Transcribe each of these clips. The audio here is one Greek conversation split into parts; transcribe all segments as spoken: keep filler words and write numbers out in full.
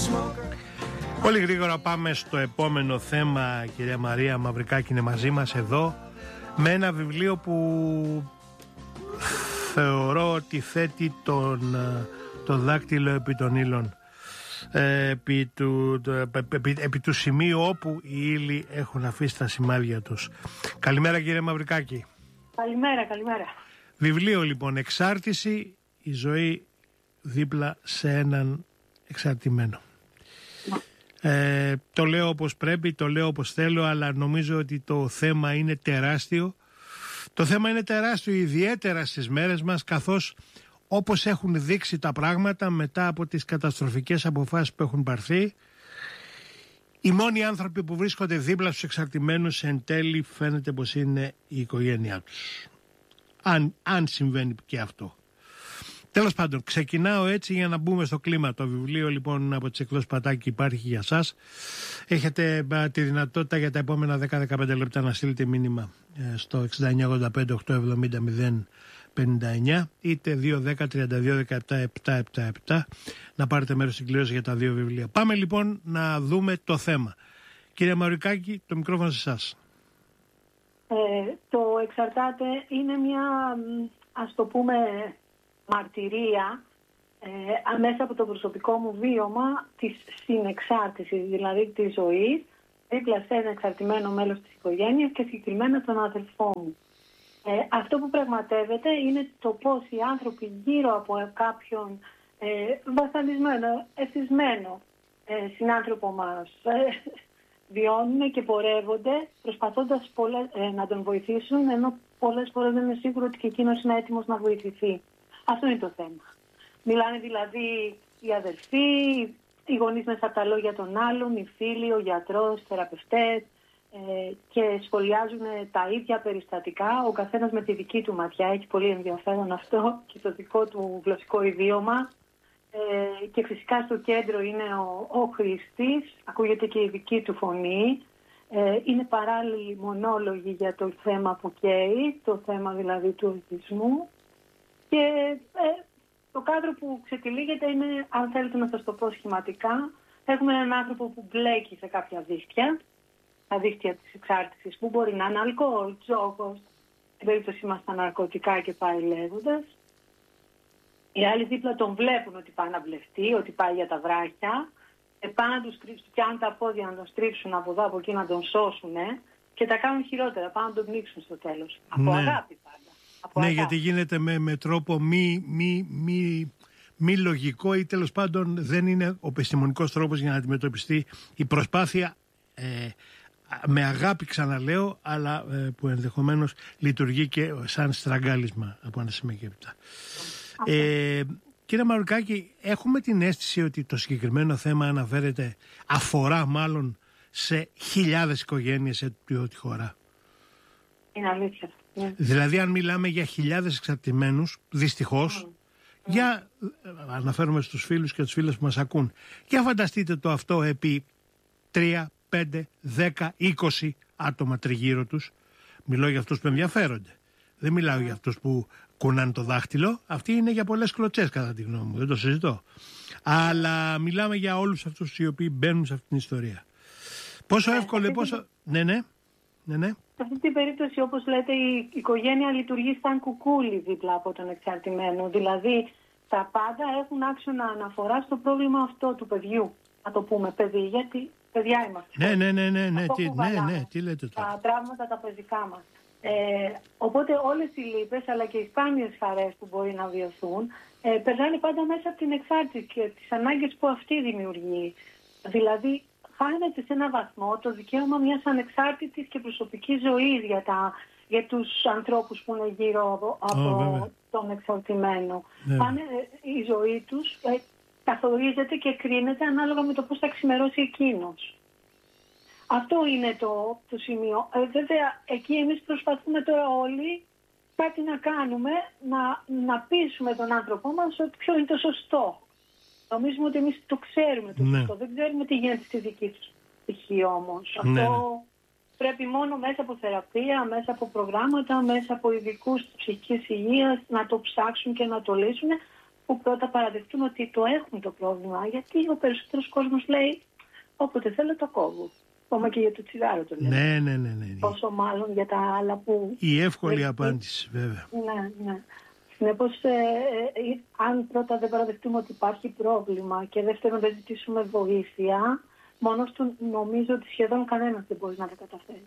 Πολύ γρήγορα πάμε στο επόμενο θέμα. Κυρία Μαρία Μαυρικάκη είναι μαζί μας εδώ με ένα βιβλίο που θεωρώ ότι θέτει τον, το δάκτυλο επί των ύλων, επί του, επί, επί του σημείου όπου οι ύλοι έχουν αφήσει τα σημάδια τους. Καλημέρα κύριε Μαυρικάκη. Καλημέρα, καλημέρα. Βιβλίο λοιπόν, εξάρτηση, η ζωή δίπλα σε έναν εξαρτημένο. Ε, το λέω όπως πρέπει, το λέω όπως θέλω, αλλά νομίζω ότι το θέμα είναι τεράστιο. Το θέμα είναι τεράστιο ιδιαίτερα στις μέρες μας, καθώς όπως έχουν δείξει τα πράγματα μετά από τις καταστροφικές αποφάσεις που έχουν πάρθει, οι μόνοι άνθρωποι που βρίσκονται δίπλα στους εξαρτημένους εν τέλει φαίνεται πως είναι η οικογένειά τους. Αν, αν συμβαίνει και αυτό. Τέλος πάντων, ξεκινάω έτσι για να μπούμε στο κλίμα. Το βιβλίο λοιπόν από τις εκδόσεις Πατάκη υπάρχει για σας. Έχετε α, τη δυνατότητα για τα επόμενα δέκα με δεκαπέντε λεπτά να στείλετε μήνυμα ε, στο εξήντα εννιά ογδόντα πέντε οκτακόσια εβδομήντα μηδέν πενήντα εννιά είτε δύο δέκα τριάντα δύο δεκαεπτά επτακόσια εβδομήντα επτά να πάρετε μέρος στην κλήρωση για τα δύο βιβλία. Πάμε λοιπόν να δούμε το θέμα. Κύριε Μαυρικάκη, το μικρόφωνο σε εσάς. Ε, το εξαρτάται είναι μια, ας το πούμε, μαρτυρία ε, μέσα από το προσωπικό μου βίωμα της συνεξάρτησης, δηλαδή της ζωής, δίπλα σε ένα εξαρτημένο μέλος της οικογένειας και συγκεκριμένα τον αδελφό μου. Ε, αυτό που πραγματεύεται είναι το πώς οι άνθρωποι γύρω από κάποιον ε, βασανισμένο, εθισμένο ε, συνάνθρωπο μας ε, βιώνουν και πορεύονται προσπαθώντας πολλές, ε, να τον βοηθήσουν, ενώ πολλές φορές δεν είναι σίγουρο ότι και εκείνος είναι έτοιμος να βοηθηθεί. Αυτό είναι το θέμα. Μιλάνε δηλαδή οι αδελφοί, οι γονείς μέσα από τα λόγια των άλλων, οι φίλοι, ο γιατρός, οι θεραπευτές ε, και σχολιάζουν τα ίδια περιστατικά. Ο καθένας με τη δική του ματιά, έχει πολύ ενδιαφέρον αυτό και το δικό του γλωσσικό ιδίωμα. Ε, και φυσικά στο κέντρο είναι ο, ο χρήστης, ακούγεται και η δική του φωνή. Ε, είναι παράλληλοι μονόλογοι για το θέμα που καίει, το θέμα δηλαδή του εθισμού. Και ε, το κάδρο που ξετυλίγεται είναι, αν θέλετε να σας το πω σχηματικά, έχουμε έναν άνθρωπο που μπλέκει σε κάποια δίχτυα, τα δίχτυα της εξάρτησης που μπορεί να είναι αλκοόλ, τζόγος, στην περίπτωση μας τα ναρκωτικά και πάει λέγοντας. Οι άλλοι δίπλα τον βλέπουν ότι πάει να μπλεχτεί, ότι πάει για τα βράχια, ε, πάνε να του πιάνουν τα πόδια να τον στρίψουν από εδώ, από εκεί να τον σώσουν ε, και τα κάνουν χειρότερα, πάνε να τον πνίξουν στο τέλος. Από ναι. αγάπη πάντα. Από ναι, αγάπη. Γιατί γίνεται με, με τρόπο μη, μη, μη, μη λογικό ή τέλος πάντων δεν είναι ο επιστημονικός τρόπος για να αντιμετωπιστεί η προσπάθεια ε, με αγάπη, ξαναλέω, αλλά ε, που ενδεχομένως λειτουργεί και σαν στραγγάλισμα από ένα σημείο και έπειτα. Ε, κύριε Μαυρικάκη, έχουμε την αίσθηση ότι το συγκεκριμένο θέμα αναφέρεται, αφορά μάλλον σε χιλιάδες οικογένειες σε τη χώρα. Είναι αλήθεια. Yeah. Δηλαδή αν μιλάμε για χιλιάδες εξαρτημένους, δυστυχώς, mm. για, αναφέρομαι στους φίλους και τους φίλους που μας ακούν, για φανταστείτε το αυτό επί τρία, πέντε, δέκα, είκοσι άτομα τριγύρω τους. Μιλώ για αυτούς που ενδιαφέρονται. Δεν μιλάω για αυτούς που κουνάνε το δάχτυλο. Αυτοί είναι για πολλές κλωτσές κατά τη γνώμη μου. Δεν το συζητώ. Αλλά μιλάμε για όλους αυτούς οι οποίοι μπαίνουν σε αυτήν την ιστορία. Πόσο εύκολο, πόσο... Ναι, ναι. ναι, ναι. Σε αυτή την περίπτωση, όπως λέτε, η οικογένεια λειτουργεί σαν κουκούλι δίπλα από τον εξαρτημένο. Δηλαδή, τα πάντα έχουν άξονα αναφορά στο πρόβλημα αυτό του παιδιού. Να το πούμε παιδί, γιατί παιδιά είμαστε. Ναι, ναι, ναι, ναι, ναι, τι, ναι, ναι, τι λέτε τώρα. Τα τραύματα τα παιδικά μας. Ε, οπότε όλες οι λύπες αλλά και οι σπάνιες χαρές που μπορεί να βιωθούν ε, περνάνε πάντα μέσα από την εξάρτηση και τις ανάγκες που αυτή δημιουργεί. Δηλαδή χάνεται σε έναν βαθμό το δικαίωμα μιας ανεξάρτητης και προσωπικής ζωής για, τα, για τους ανθρώπους που είναι γύρω από, από oh, τον εξαρτημένο. Yeah. Πάνε, η ζωή τους ε, καθορίζεται και κρίνεται ανάλογα με το πώς θα ξημερώσει εκείνος. Αυτό είναι το, το σημείο. Ε, βέβαια, εκεί εμείς προσπαθούμε τώρα όλοι κάτι να κάνουμε, να, να πείσουμε τον άνθρωπό μας ότι ποιο είναι το σωστό. Νομίζουμε ότι εμείς το ξέρουμε το σωστό. Ναι. Δεν ξέρουμε τι γίνεται στη δική του ψυχή όμως. Ναι. Αυτό πρέπει μόνο μέσα από θεραπεία, μέσα από προγράμματα, μέσα από ειδικούς ψυχικής υγείας να το ψάξουν και να το λύσουν. που πρώτα παραδεχτούν ότι το έχουν το πρόβλημα, γιατί ο περισσότερος κόσμος λέει όποτε θέλω το κόβω. Ακόμα και για το τσιγάρο το λέω. Ναι, ναι, ναι, ναι. Όσο μάλλον για τα άλλα που... Η εύκολη απάντηση, βέβαια. Ναι, ναι. Συνεπώς, ε, ε, αν πρώτα δεν παραδεχτούμε ότι υπάρχει πρόβλημα και δεύτερον δεν ζητήσουμε βοήθεια, μόνος του νομίζω ότι σχεδόν κανένας δεν μπορεί να τα καταφέρει.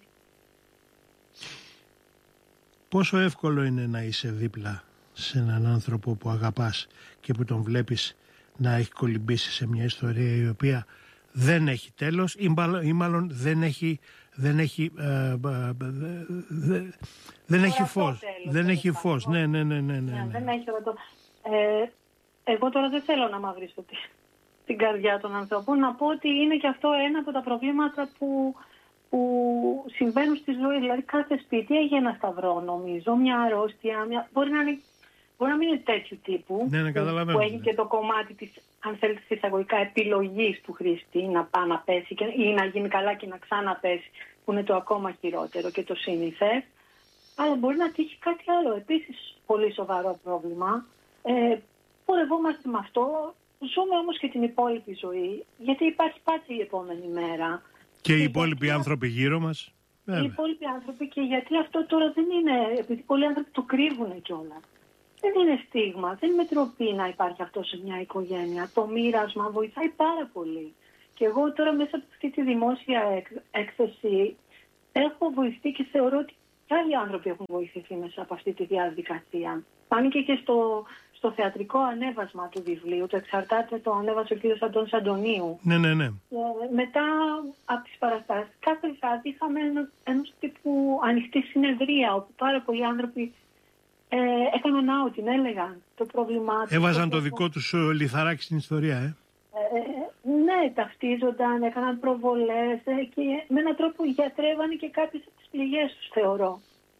Πόσο εύκολο είναι να είσαι δίπλα σε έναν άνθρωπο που αγαπάς και που τον βλέπεις να έχει κολυμπήσει σε μια ιστορία η οποία δεν έχει τέλος ή μάλλον, ή μάλλον δεν έχει, δεν έχει, ε, ε, δε, δεν έχει φως. Τέλος, δεν έχει φως, ναι, ναι, ναι, ναι, ναι, ναι. Δεν έχει ορατό. Ε, εγώ τώρα δεν θέλω να μαυρίσω την, την καρδιά των ανθρώπων. Να πω ότι είναι και αυτό ένα από τα προβλήματα που, που συμβαίνουν στη ζωή. Δηλαδή κάθε σπίτι έχει ένα σταυρό, νομίζω, μια αρρώστια, μια... μπορεί να είναι... Μπορεί να μην είναι τέτοιου τύπου, ναι, ναι, που, που έχει και το κομμάτι της, αν θέλετε, της εισαγωγικά επιλογής του χρήστη να πάει να πέσει και, ή να γίνει καλά και να ξαναπέσει, που είναι το ακόμα χειρότερο και το σύνηθες. Αλλά μπορεί να τύχει κάτι άλλο, επίσης πολύ σοβαρό πρόβλημα. Ε, πορευόμαστε με αυτό, ζούμε όμως και την υπόλοιπη ζωή, γιατί υπάρχει πάντα η επόμενη μέρα. Και οι υπόλοιποι γιατί... άνθρωποι γύρω μας. Οι υπόλοιποι άνθρωποι, και γιατί αυτό τώρα δεν είναι, επειδή πολλοί άνθρωποι το κρύβουν κιόλας. Δεν είναι στίγμα, δεν είναι τροπή να υπάρχει αυτό σε μια οικογένεια. Το μοίρασμα βοηθάει πάρα πολύ. Και εγώ τώρα μέσα από αυτή τη δημόσια έκθεση έχω βοηθηθεί και θεωρώ ότι και άλλοι άνθρωποι έχουν βοηθηθεί μέσα από αυτή τη διαδικασία. Φάνηκε και στο, στο θεατρικό ανέβασμα του βιβλίου, το εξαρτάται, το ανέβασε ο κ. Αντώνης Αντωνίου. Ναι, ναι, ναι. Ε, μετά από τις παραστάσεις, κάθε βράδυ είχαμε ενός τύπου ανοιχτή συνεδρία, όπου πάρα πολλοί άνθρωποι Ε, έκαναν out, την έλεγαν το πρόβλημά τους. Έβαζαν το, το δικό τους λιθαράκι στην ιστορία, ε. ε ναι, ταυτίζονταν, έκαναν προβολές ε, και με έναν τρόπο γιατρεύανε και κάποιες από τις πληγές τους, θεωρώ.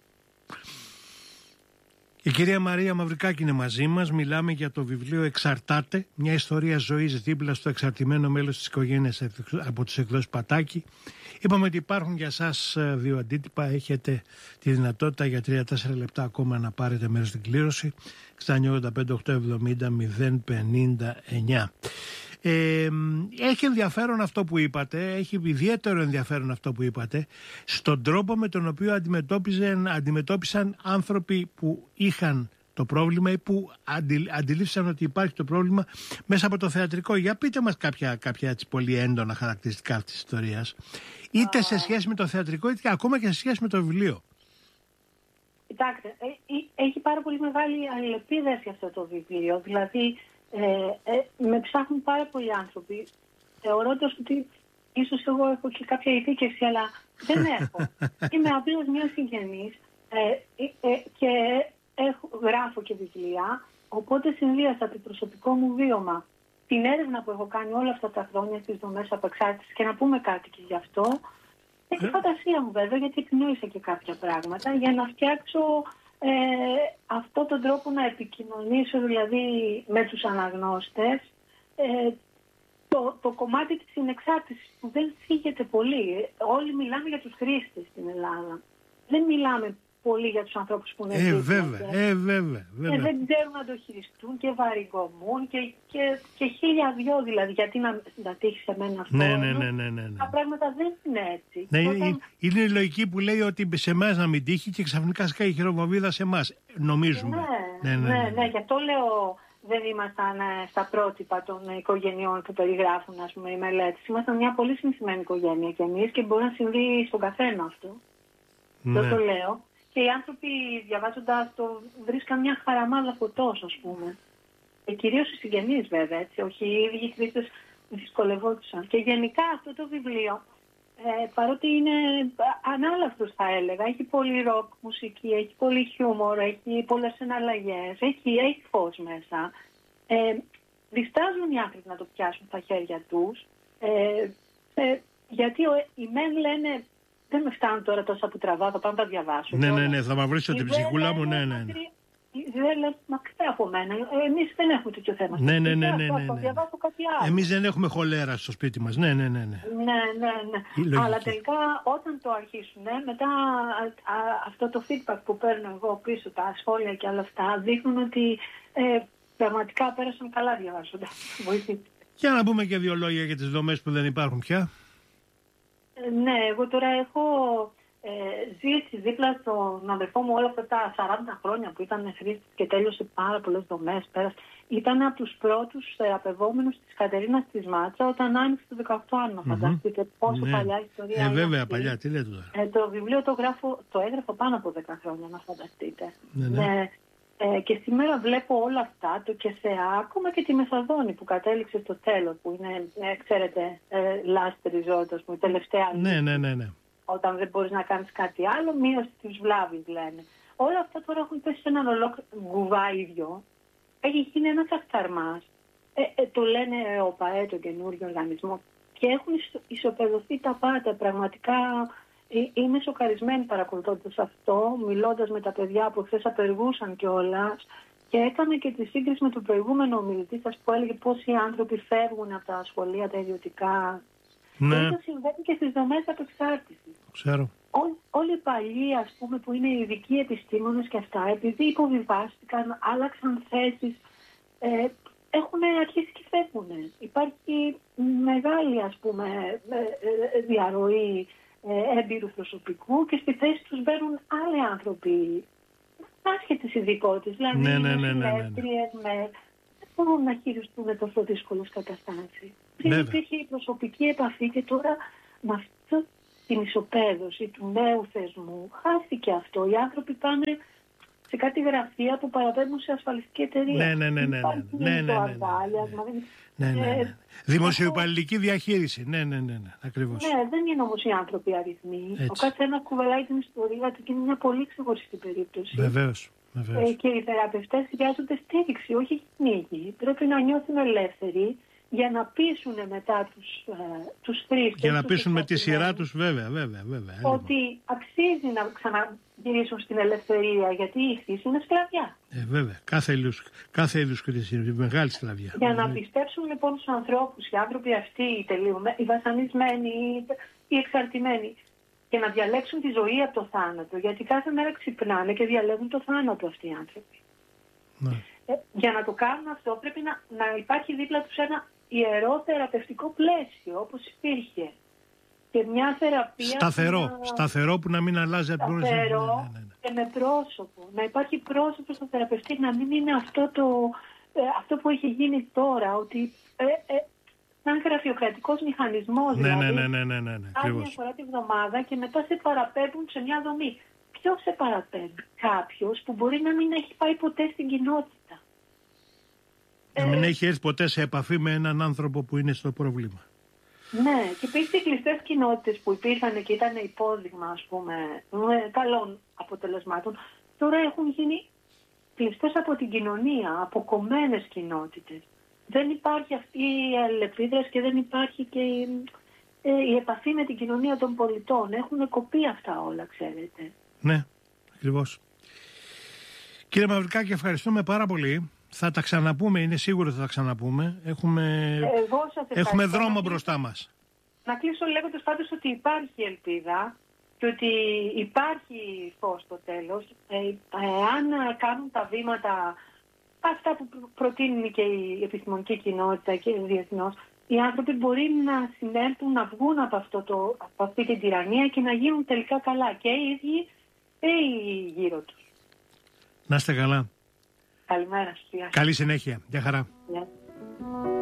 Η κυρία Μαρία Μαυρικάκη είναι μαζί μας. Μιλάμε για το βιβλίο «Εξαρτάται», μια ιστορία ζωής δίπλα στο εξαρτημένο μέλος της οικογένειας από τις εκδόσεις Πατάκη. Είπαμε ότι υπάρχουν για σας δύο αντίτυπα. Έχετε τη δυνατότητα για τρία τέσσερα λεπτά ακόμα να πάρετε μέρος στην κλήρωση. εξήντα εννιά ογδόντα πέντε οκτακόσια εβδομήντα μηδέν πενήντα εννιά. Ε, έχει ενδιαφέρον αυτό που είπατε, έχει ιδιαίτερο ενδιαφέρον αυτό που είπατε, στον τρόπο με τον οποίο αντιμετώπιζαν, αντιμετώπισαν άνθρωποι που είχαν το πρόβλημα ή που αντι, αντιλήφθησαν ότι υπάρχει το πρόβλημα μέσα από το θεατρικό. Για πείτε μας κάποια, κάποια έτσι πολύ έντονα χαρακτηριστικά αυτής της ιστορίας, είτε σε σχέση με το θεατρικό είτε ακόμα και σε σχέση με το βιβλίο. Κοιτάξτε, έχει πάρα πολύ μεγάλη αλληλεπίδραση αυτό το βιβλίο, δηλαδή Ε, ε, με ψάχνουν πάρα πολλοί άνθρωποι, θεωρώντας ότι ίσως εγώ έχω και κάποια ειδίκευση, αλλά δεν έχω. Είμαι απλώς μια συγγενής ε, ε, ε, και έχω, γράφω και βιβλία, οπότε συνδύασα το προσωπικό μου βίωμα, την έρευνα που έχω κάνει όλα αυτά τα χρόνια στις δομές απεξάρτησης, και να πούμε κάτι και γι' αυτό, και τη φαντασία μου βέβαια, γιατί επινόησα και κάποια πράγματα για να φτιάξω Ε, αυτό τον τρόπο να επικοινωνήσω δηλαδή με τους αναγνώστες, ε, το, το κομμάτι της συνεξάρτησης που δεν φύγεται πολύ. Όλοι μιλάμε για τους χρήστες στην Ελλάδα. Δεν μιλάμε πολύ για τους ανθρώπους που είναι ε, βέβαια, και, ε, βέβαια, βέβαια. και δεν ξέρουν να το χειριστούν και βαριγκομούν και, και, και χίλια δυο, δηλαδή. Γιατί να, να τύχει σε μένα αυτό. Ναι, ναι, ναι, ναι, ναι, ναι. Τα πράγματα δεν είναι έτσι. Ναι, Όταν... Είναι η λογική που λέει ότι σε εμάς να μην τύχει και ξαφνικά σκάει η χειροβομβίδα σε εμάς. Νομίζουμε. Ναι, ναι, ναι, ναι, ναι, ναι. Γι' αυτό λέω δεν ήμασταν ε, στα πρότυπα των ε, οικογενειών που περιγράφουν, ας πούμε, οι μελέτες. Ήμασταν μια πολύ συνηθισμένη οικογένεια κι εμείς και μπορεί να συμβεί στον καθένα αυτό. Ναι. Δεν το λέω. Και οι άνθρωποι διαβάζοντας το βρίσκαν μια χαραμάδα φωτός, ας πούμε. Και κυρίως οι συγγενείς βέβαια, έτσι, όχι οι ίδιοι χρήστες δυσκολευόντουσαν. Και γενικά αυτό το βιβλίο, ε, παρότι είναι ανάλαφρος θα έλεγα, έχει πολύ ροκ μουσική, έχει πολύ χιούμορ, έχει πολλές εναλλαγές, έχει, έχει φως μέσα. Ε, διστάζουν οι άνθρωποι να το πιάσουν στα χέρια τους, ε, ε, γιατί ο, οι μεν λένε δεν με φτάνουν τώρα τόσα που τραβάω, θα πάω να τα διαβάσω. Ναι, ναι, ναι, θα μαυρίσω την ψυχούλα μου, ναι, ναι. Δεν λέω μακριά από μένα. Εμείς δεν έχουμε τέτοιο θέμα. Ναι, ναι, ναι, ναι, θα διαβάσω κάτι άλλο. Εμείς δεν έχουμε χολέρα στο σπίτι μας. Ναι, ναι, ναι. Ναι, ναι, ναι. Αλλά τελικά όταν το αρχίσουν, μετά αυτό το feedback που παίρνω εγώ πίσω, τα σχόλια και όλα αυτά, δείχνουν ότι πραγματικά πέρασαν καλά διαβάζοντας. Βοηθείτε. Για να πούμε και δύο λόγια για τις δομές που δεν υπάρχουν πια. Ε, ναι, εγώ τώρα έχω ε, ζήσει δίπλα στον αδερφό μου όλα αυτά τα σαράντα χρόνια που ήταν χρήστης και τέλειωσε πάρα πολλές δομές. Πέρασε. Ήταν από τους πρώτους θεραπευόμενους της Κατερίνας της Μάτσα όταν άνοιξε το δεκαοκτώ, αν mm-hmm. φανταστείτε πόσο ναι. παλιά ιστορία ε, είναι. Βέβαια, αυτή. παλιά, τι λέτε τώρα. Ε, το βιβλίο το, γράφω, το έγραφα πάνω από δέκα χρόνια, να φανταστείτε. Ναι, ναι. Ναι. Ε, και σήμερα βλέπω όλα αυτά, το ΚΕΣΕΑ, ακόμα και τη Μεθαδόνη που κατέληξε στο τέλος, που είναι, ε, ξέρετε, ε, last resort, ας πούμε, τελευταία. Ναι, ναι, ναι, ναι. Όταν δεν μπορείς να κάνεις κάτι άλλο, μείωση της βλάβης λένε. Όλα αυτά τώρα έχουν πέσει σε έναν ολόκληρο γκουβά ίδιο. Έχει γίνει ένας αχταρμάς. Ε, ε, το λένε ο ΠΑΕ, τον καινούριο οργανισμό. Και έχουν ισοπεδωθεί τα πάντα. Πραγματικά ε, είμαι σοκαρισμένη παρακολουθώντας αυτό, μιλώντας με τα παιδιά που χθες απεργούσαν κιόλας. Και έκανα και τη σύγκριση με τον προηγούμενο ομιλητή σας που έλεγε πόσοι άνθρωποι φεύγουν από τα σχολεία, τα ιδιωτικά. Ναι. Και αυτό συμβαίνει και στις δομές απεξάρτησης. Ξέρω. Ό, όλοι οι παλιοί, ας πούμε, που είναι ειδικοί επιστήμονες και αυτά, επειδή υποβιβάστηκαν, άλλαξαν θέσεις, ε, έχουν αρχίσει και φεύγουν. Υπάρχει μεγάλη, ας πούμε, ε, ε, διαρροή ε, έμπειρου προσωπικού και στη θέση τους μπαίνουν άλλοι άνθρωποι άσχετες ειδικότητες, δηλαδή ναι, ναι, ναι, ναι, ναι, ναι. δεν μπορούν να χειριστούν τόσο δύσκολες καταστάσεις. Πριν υπήρχε η προσωπική επαφή και τώρα με αυτό την ισοπαίδωση του νέου θεσμού χάθηκε αυτό. Οι άνθρωποι πάνε σε κάτι γραφεία που παραπέμπουν σε ασφαλιστική εταιρεία. Ναι, ναι, ναι, ναι, ναι, ναι, ναι, ναι, ναι. Δημοσιοϊπαλληλική διαχείριση. Ναι, ναι, ναι, ναι, ακριβώς. Ναι, δεν είναι όμως οι άνθρωποι αριθμοί. Ο καθένας κουβαλάει την ιστορία του και είναι μια πολύ ξεχωριστή περίπτωση. Βεβαίως. Ε, και οι θεραπευτές χρειάζονται στήριξη, όχι κυνήγι. Πρέπει να νιώθουν ελεύθεροι για να πείσουν μετά τους, ε, τους χρήστες. Για να πείσουν με τη σειρά τους, βέβαια, βέβαια, βέβαια. Ότι αξίζει να ξαναγυρίσουν στην ελευθερία, γιατί η ηθής είναι σκλαβιά. Ε, βέβαια. Κάθε είδους, κάθε είδους κρίση είναι μεγάλη σκλαβιά. Για να πιστέψουν λοιπόν τους ανθρώπους, οι άνθρωποι αυτοί, οι, τελείωμε, οι βασανισμένοι, οι, οι εξαρτημένοι, και να διαλέξουν τη ζωή από το θάνατο, γιατί κάθε μέρα ξυπνάνε και διαλέγουν το θάνατο αυτοί οι άνθρωποι. Ναι. Ε, για να το κάνουν αυτό πρέπει να, να υπάρχει δίπλα τους ένα ιερό θεραπευτικό πλαίσιο, όπως υπήρχε. Και μια θεραπεία... Σταθερό, να... σταθερό που να μην αλλάζει από την Σταθερό ναι, ναι, ναι. και με πρόσωπο. Να υπάρχει πρόσωπο στο θεραπευτή, να μην είναι αυτό, το, ε, αυτό που έχει γίνει τώρα, ότι... Ε, ε, σαν γραφειοκρατικός μηχανισμός, ναι, δηλαδή, ναι, ναι, ναι, ναι, ναι, άλλη μια φορά τη βδομάδα και μετά σε παραπέμπουν σε μια δομή. Ποιος σε παραπέμπει? Κάποιος που μπορεί να μην έχει πάει ποτέ στην κοινότητα. Να μην ε, έχει έρθει ποτέ σε επαφή με έναν άνθρωπο που είναι στο πρόβλημα. Ναι, και επίσης οι κλειστές κοινότητες που υπήρχαν και ήταν υπόδειγμα, ας πούμε, καλών αποτελεσμάτων, τώρα έχουν γίνει κλειστές από την κοινωνία, αποκομμένες κοινότητες. Δεν υπάρχει αυτή η αλληλεπίδραση και δεν υπάρχει και η, ε, η επαφή με την κοινωνία των πολιτών. Έχουν κοπεί αυτά όλα, ξέρετε. Ναι, ακριβώς. Κύριε Μαυρικάκη, ευχαριστούμε πάρα πολύ. Θα τα ξαναπούμε, είναι σίγουρο ότι θα τα ξαναπούμε. Έχουμε, έχουμε δρόμο μπροστά μας. Να κλείσω λέγοντας πάντως ότι υπάρχει ελπίδα και ότι υπάρχει φως στο τέλος. Ε, ε, αν κάνουν τα βήματα... Αυτά που προτείνει και η επιστημονική κοινότητα και διεθνώς, οι άνθρωποι μπορεί να συνέλθουν, να βγουν από, αυτό το, από αυτή την τυραννία και να γίνουν τελικά καλά και οι ίδιοι και οι γύρω τους. Να είστε καλά. Καλημέρα σας. Καλή συνέχεια. Γεια χαρά. Yeah.